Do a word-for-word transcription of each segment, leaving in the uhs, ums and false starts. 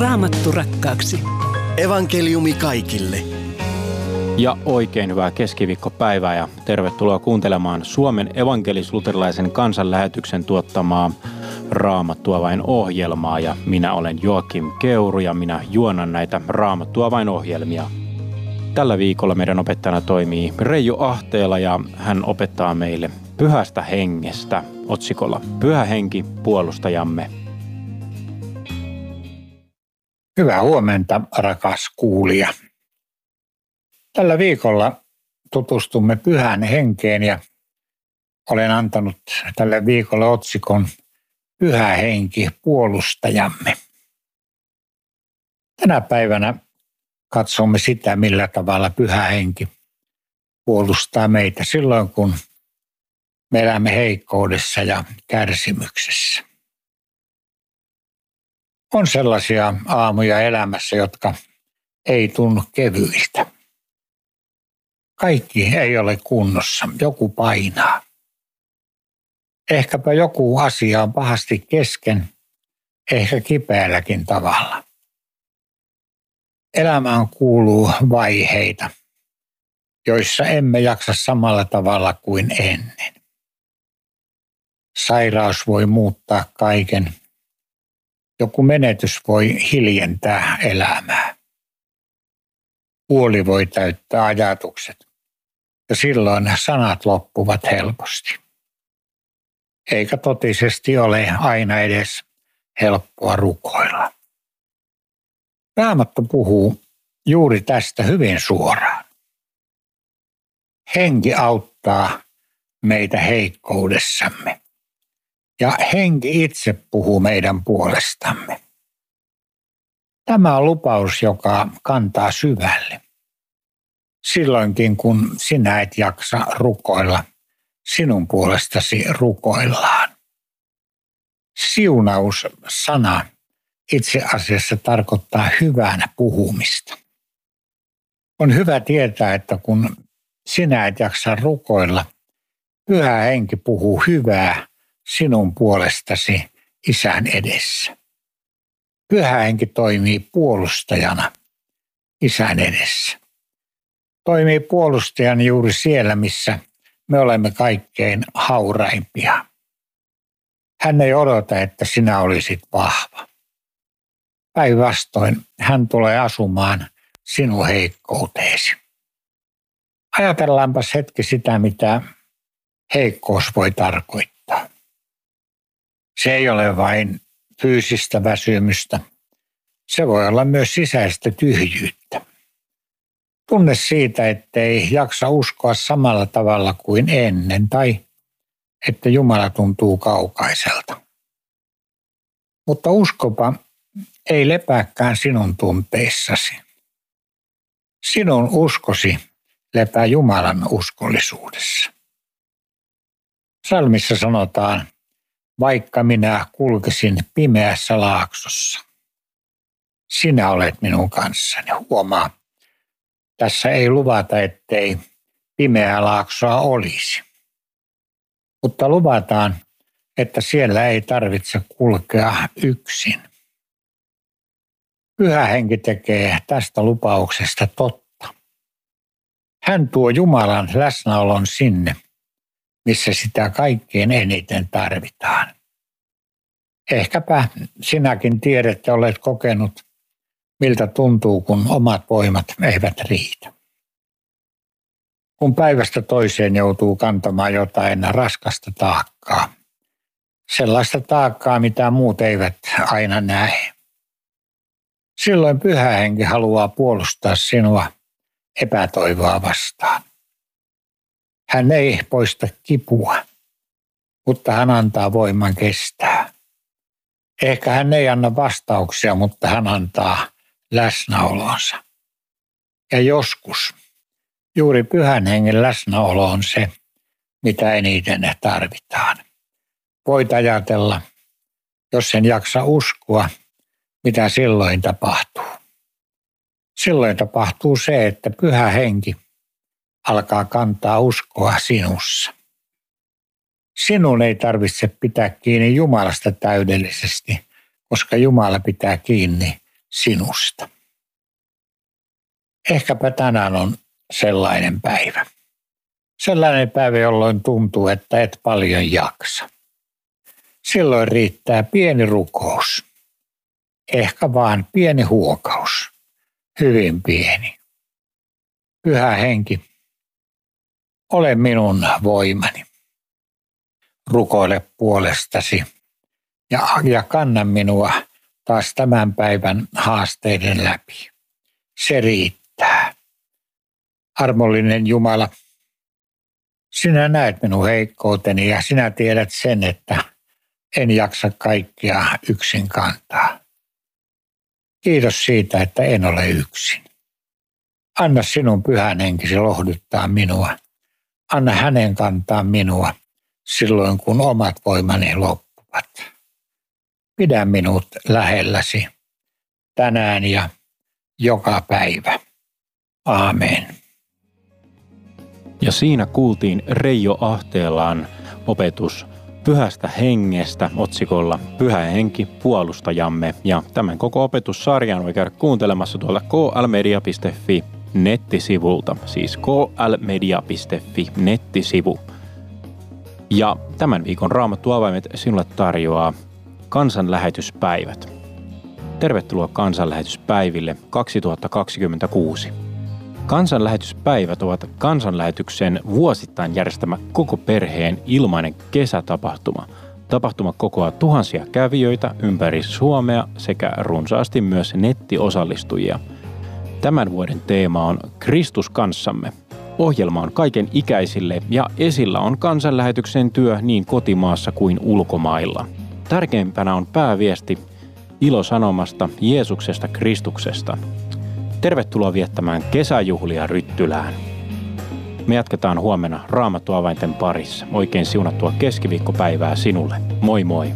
Raamattu rakkaaksi. Evankeliumi kaikille. Ja oikein hyvää keskiviikkopäivää ja tervetuloa kuuntelemaan Suomen evankelis-luterilaisen kansanlähetyksen tuottamaa Raamattua vain -ohjelmaa. Ja minä olen Joakim Keuru ja minä juonan näitä Raamattua vain -ohjelmia. Tällä viikolla meidän opettajana toimii Reijo Ahteela ja hän opettaa meille Pyhästä hengestä otsikolla Pyhä henki puolustajamme. Hyvää huomenta, rakas kuulija. Tällä viikolla tutustumme Pyhään henkeen ja olen antanut tälle viikolle otsikon Pyhä henki puolustajamme. Tänä päivänä katsomme sitä, millä tavalla Pyhä henki puolustaa meitä silloin, kun me elämme heikkoudessa ja kärsimyksessä. On sellaisia aamuja elämässä, jotka ei tunnu kevyiltä. Kaikki ei ole kunnossa, joku painaa. Ehkäpä joku asia on pahasti kesken, ehkä kipeälläkin tavalla. Elämään kuuluu vaiheita, joissa emme jaksa samalla tavalla kuin ennen. Sairaus voi muuttaa kaiken. Joku menetys voi hiljentää elämää. Huoli voi täyttää ajatukset ja silloin sanat loppuvat helposti. Eikä totisesti ole aina edes helppoa rukoilla. Raamattu puhuu juuri tästä hyvin suoraan. Henki auttaa meitä heikkoudessamme. Ja henki itse puhuu meidän puolestamme. Tämä on lupaus, joka kantaa syvälle. Silloinkin, kun sinä et jaksa rukoilla, sinun puolestasi rukoillaan. Siunaus-sana itse asiassa tarkoittaa hyvänä puhumista. On hyvä tietää, että kun sinä et jaksa rukoilla, Pyhä henki puhuu hyvää sinun puolestasi Isän edessä. Pyhä henki toimii puolustajana Isän edessä. Toimii puolustajana juuri siellä, missä me olemme kaikkein hauraimpia. Hän ei odota, että sinä olisit vahva. Päinvastoin hän tulee asumaan sinun heikkouteesi. Ajatellaanpas hetki sitä, mitä heikkous voi tarkoittaa. Se ei ole vain fyysistä väsymystä. Se voi olla myös sisäistä tyhjyyttä. Tunne siitä, ettei jaksa uskoa samalla tavalla kuin ennen tai että Jumala tuntuu kaukaiselta. Mutta uskopa ei lepääkään sinun tunteissasi. Sinun uskosi lepää Jumalan uskollisuudessa. Psalmissa sanotaan, vaikka minä kulkesin pimeässä laaksossa, sinä olet minun kanssani. Huomaa, tässä ei luvata, ettei pimeää laaksoa olisi. Mutta luvataan, että siellä ei tarvitse kulkea yksin. Pyhä henki tekee tästä lupauksesta totta. Hän tuo Jumalan läsnäolon sinne, missä sitä kaikkein eniten tarvitaan. Ehkäpä sinäkin tiedät ja olet kokenut, miltä tuntuu, kun omat voimat eivät riitä. Kun päivästä toiseen joutuu kantamaan jotain raskasta taakkaa. Sellaista taakkaa, mitä muut eivät aina näe. Silloin Pyhä henki haluaa puolustaa sinua epätoivoa vastaan. Hän ei poista kipua, mutta hän antaa voiman kestää. Ehkä hän ei anna vastauksia, mutta hän antaa läsnäolonsa. Ja joskus juuri Pyhän hengen läsnäolo on se, mitä eniten tarvitaan. Voit ajatella, jos en jaksa uskoa, mitä silloin tapahtuu. Silloin tapahtuu se, että Pyhä henki alkaa kantaa uskoa sinussa. Sinun ei tarvitse pitää kiinni Jumalasta täydellisesti, koska Jumala pitää kiinni sinusta. Ehkäpä tänään on sellainen päivä. Sellainen päivä, jolloin tuntuu, että et paljon jaksa. Silloin riittää pieni rukous. Ehkä vaan pieni huokaus. Hyvin pieni. Pyhä Henki, ole minun voimani. Rukoile puolestasi ja, ja kanna minua taas tämän päivän haasteiden läpi. Se riittää. Armollinen Jumala, sinä näet minun heikkouteni ja sinä tiedät sen, että en jaksa kaikkia yksin kantaa. Kiitos siitä, että en ole yksin. Anna sinun pyhän henkisi lohduttaa minua. Anna hänen kantaa minua silloin, kun omat voimani loppuvat. Pidä minut lähelläsi tänään ja joka päivä. Aamen. Ja siinä kuultiin Reijo Ahteelaan opetus Pyhästä hengestä otsikolla Pyhä henki puolustajamme. Ja tämän koko opetussarjan voi käydä kuuntelemassa tuolta k l media piste f i nettisivulta. Siis k l media piste f i nettisivu. Ja tämän viikon Raamattu avaimet sinulle tarjoaa kansanlähetyspäivät. Tervetuloa kansanlähetyspäiville kaksituhattakaksikymmentäkuusi. Kansanlähetyspäivät ovat kansanlähetyksen vuosittain järjestämä koko perheen ilmainen kesätapahtuma. Tapahtuma kokoaa tuhansia kävijöitä ympäri Suomea sekä runsaasti myös nettiosallistujia. Tämän vuoden teema on Kristus kanssamme. Ohjelma on kaiken ikäisille ja esillä on kansanlähetyksen työ niin kotimaassa kuin ulkomailla. Tärkeimpänä on pääviesti ilosanomasta Jeesuksesta Kristuksesta. Tervetuloa viettämään kesäjuhlia Ryttylään. Me jatketaan huomenna Raamattu avainten parissa. Oikein siunattua keskiviikkopäivää sinulle. Moi moi!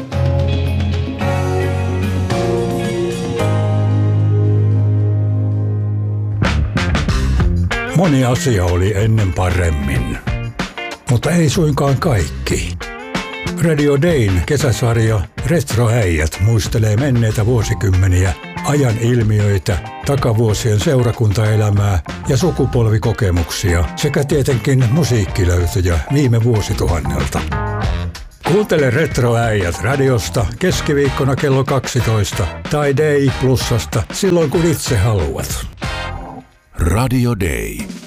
Moni asia oli ennen paremmin, mutta ei suinkaan kaikki. Radio Dayn kesäsarja Retroäijät muistelee menneitä vuosikymmeniä, ajan ilmiöitä, takavuosien seurakuntaelämää ja sukupolvikokemuksia sekä tietenkin musiikkilöytöjä viime vuosituhannelta. Kuuntele Retroäijät radiosta keskiviikkona kello kaksitoista tai Day Plusasta silloin kun itse haluat. Radio Day.